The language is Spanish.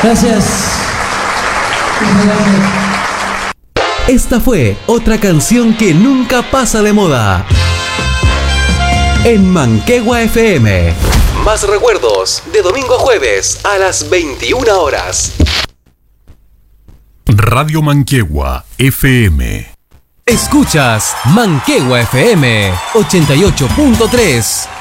Gracias. Esta fue otra canción que nunca pasa de moda. En Manquehue FM. Más recuerdos de domingo a jueves a las 21 horas. Radio Manquehue FM. Escuchas Manquehue FM 88.3.